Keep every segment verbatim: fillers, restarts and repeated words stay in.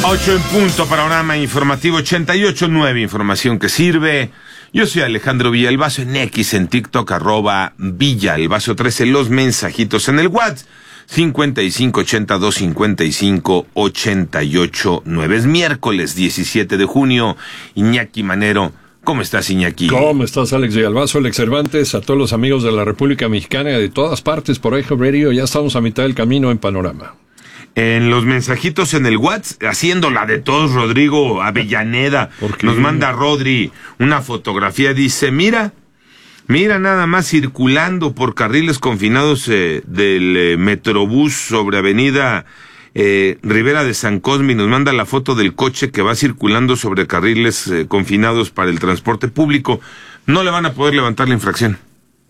Ocho en punto, panorama informativo ochenta y ocho punto nueve, información que sirve. Yo soy Alejandro Villalbazo en X, en TikTok, arroba Villalbazo trece, los mensajitos en el WhatsApp, cincuenta y cinco ochenta y dos cincuenta y cinco ochenta y ocho nueve. Es miércoles diecisiete de junio, Iñaki Manero. ¿Cómo estás, Iñaki? ¿Cómo estás, Alex Villalbazo, Alex Cervantes, a todos los amigos de la República Mexicana y de todas partes por iHeart Radio? Ya estamos a mitad del camino en Panorama. En los mensajitos en el WhatsApp, haciendo la de todos, Rodrigo Avellaneda, nos manda Rodri una fotografía, dice, mira, mira nada más circulando por carriles confinados eh, del eh, Metrobús sobre avenida eh, Rivera de San Cosme, y nos manda la foto del coche que va circulando sobre carriles eh, confinados para el transporte público. No le van a poder levantar la infracción.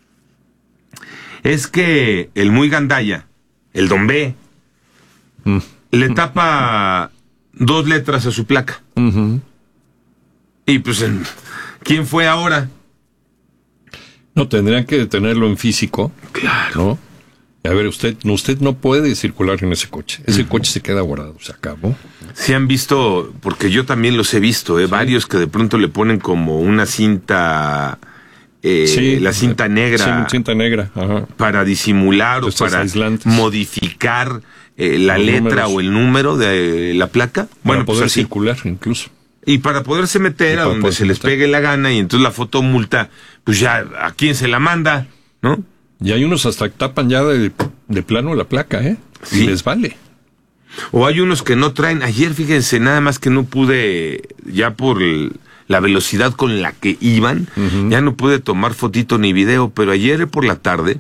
Es que el muy gandalla, el Don B, Mm. le tapa dos letras a su placa. Uh-huh. Y pues, ¿quién fue ahora? No, tendrían que detenerlo en físico. Claro. ¿No? A ver, usted, usted no puede circular en ese coche. Ese uh-huh. coche se queda guardado, se acabó. Sí han visto, porque yo también los he visto, ¿eh? Sí. Varios que de pronto le ponen como una cinta... Eh, sí, la cinta negra, sí, cinta negra, ajá, para disimular o para aislantes, modificar eh, la los letra números, o el número de la placa. Para bueno, poder pues así, circular incluso. Y para poderse meter a donde se les pegue la gana, y entonces la foto multa, pues ya, ¿a quién se la manda? ¿No? Y hay unos hasta que tapan ya de, de plano la placa, ¿eh? Sí. Y les vale. O hay unos que no traen. Ayer, fíjense, nada más que no pude, ya por el... la velocidad con la que iban, uh-huh. ya no pude tomar fotito ni video, pero ayer por la tarde,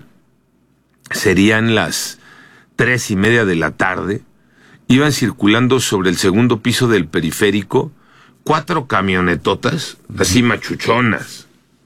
serían las tres y media de la tarde, iban circulando sobre el segundo piso del periférico cuatro camionetotas, uh-huh. así machuchonas,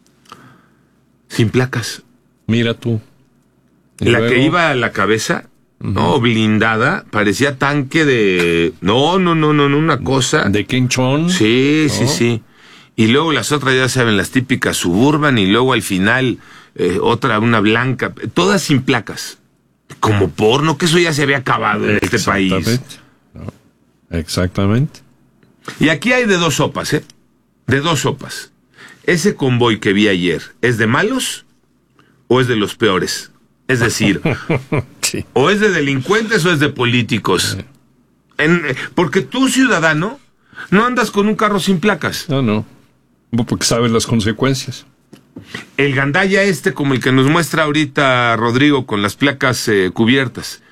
sin placas. Mira tú. La luego... que iba a la cabeza, uh-huh. no, blindada, parecía tanque de... No, no, no, no, no, una cosa... ¿De King Chong? Sí, ¿no? sí, sí. Y luego las otras, ya saben, las típicas Suburban, y luego al final eh, otra, una blanca, todas sin placas. Como porno, que eso ya se había acabado en este país. No. Exactamente. Y aquí hay de dos sopas, ¿eh? De dos sopas. Ese convoy que vi ayer, ¿es de malos o es de los peores? Es decir, sí. o es de delincuentes o es de políticos. Sí. En, porque tú, ciudadano, no andas con un carro sin placas. No, no. Porque sabes las consecuencias. El gandalla este, como el que nos muestra ahorita Rodrigo, con las placas eh, cubiertas.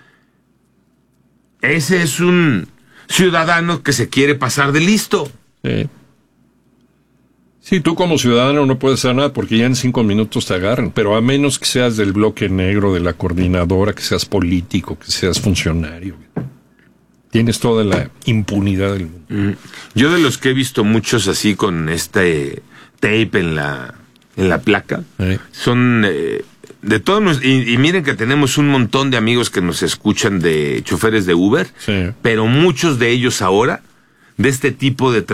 Ese es un ciudadano que se quiere pasar de listo. Sí. Sí, tú como ciudadano no puedes hacer nada porque ya en cinco minutos te agarran. Pero a menos que seas del bloque negro, de la coordinadora, que seas político, que seas funcionario. Tienes toda la impunidad del mundo. Mm. Yo de los que he visto muchos así con este tape en la en la placa, ¿Eh? son eh, de todos nos, y, y miren que tenemos un montón de amigos que nos escuchan de choferes de Uber, sí. pero muchos de ellos ahora de este tipo de